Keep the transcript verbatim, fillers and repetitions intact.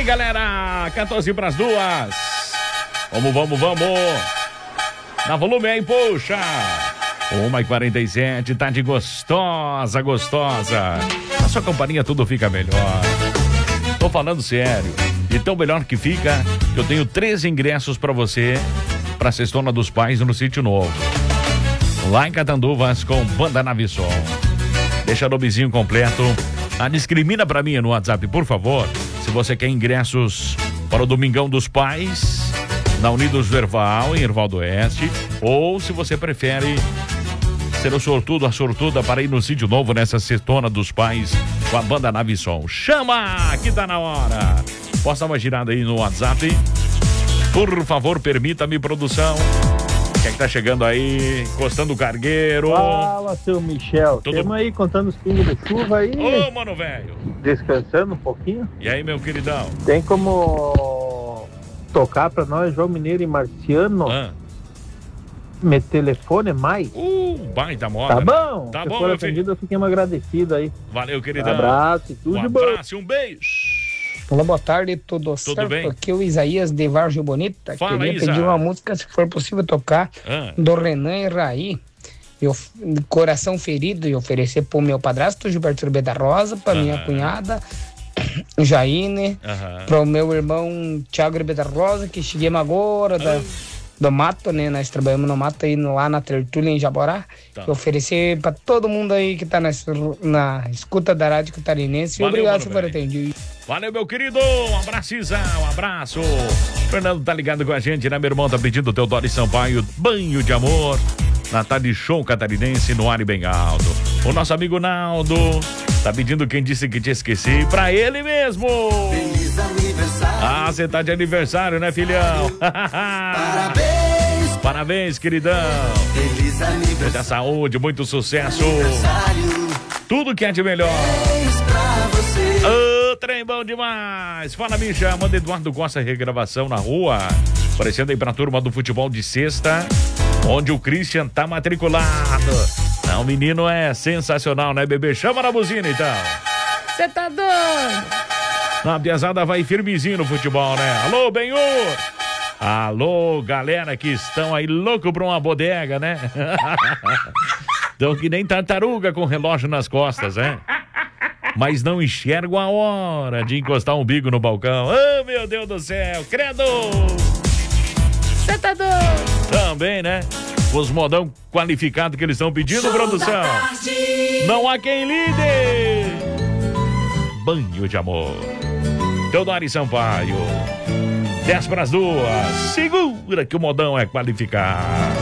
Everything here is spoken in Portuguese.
galera, quatorze para as duas. Vamos, vamos, vamos. Na volume aí, poxa. uma e quarenta e sete, tarde gostosa, gostosa. Na sua companhia tudo fica melhor. Tô falando sério. E tão melhor que fica, eu tenho três ingressos pra você, pra Sextona dos Pais no Sítio Novo. Lá em Catanduvas com Banda Navisson. Deixa o nomezinho completo. Ah, discrimina pra mim no WhatsApp, por favor. Se você quer ingressos para o Domingão dos Pais, na Unidos Verval, em Erval do Oeste. Ou se você prefere ser o sortudo, a sortuda para ir no Sítio Novo nessa Sextona dos Pais com a Banda Navisson. Chama, que tá na hora. Posso dar uma girada aí no WhatsApp? Por favor, permita-me, produção. Quem é que tá chegando aí, encostando o cargueiro? Fala, seu Michel. Tudo... Temos aí contando os pingos de chuva aí. Ô, mano, velho. Descansando um pouquinho. E aí, meu queridão? Tem como tocar pra nós, João Mineiro e Marciano? Ah. Me telefone mais? Uh, baita moda. Tá bom? Tá Se bom, for meu atendido, filho. eu fiquei agradecido aí. Valeu, queridão. Um abraço e tudo um de bom. Um abraço e um beijo. Olá, boa tarde, tudo, tudo certo? bem? Aqui é o Isaías de Vargem Bonita. Fala, Queria Isa. pedir uma música, se for possível, tocar Ah. do Renan e Raí. Eu, Coração Ferido, e oferecer pro meu padrasto Gilberto Urbê da Rosa, pra Ah. minha cunhada Jaine, Aham. pro meu irmão Thiago Urbê da Rosa, que cheguei agora da, do mato, né? Nós trabalhamos no mato aí lá na Tertúlia em Jaborá. Tá. E oferecer pra todo mundo aí que tá na, na escuta da Rádio Catarinense. Valeu, Obrigado mano, por velho. atendido. Valeu, meu querido. Um abraço, Isa. Um abraço. Fernando tá ligado com a gente, né? Meu irmão tá pedindo o Teodoro Sampaio, Banho de Amor. Na tarde show catarinense no ar e bem alto. O nosso amigo Naldo tá pedindo Quem Disse Que Te Esqueci pra ele mesmo. Feliz aniversário. Ah, você tá de aniversário, né, filhão? Parabéns. Parabéns, queridão. Feliz aniversário. Muita saúde, muito sucesso. Tudo que é de melhor. Pra você. Ô, trem bom demais. Fala, bicha. Manda Eduardo Costa regravação na rua. Aparecendo aí pra turma do futebol de sexta, onde o Christian tá matriculado. Não, o menino é sensacional, né, bebê? Chama na buzina, então. Você tá doido? A piazada vai firmezinho no futebol, né? Alô, Benhur! Alô, galera que estão aí louco pra uma bodega, né? Estão que nem tartaruga com relógio nas costas, né? Mas não enxergam a hora de encostar o umbigo no balcão. Oh, meu Deus do céu, credo! Você tá doido? Também, né? Os modão qualificados que eles estão pedindo, produção. Não há quem lide. Banho de Amor. Teodoro Sampaio. dez para as duas. Segura que o modão é qualificado.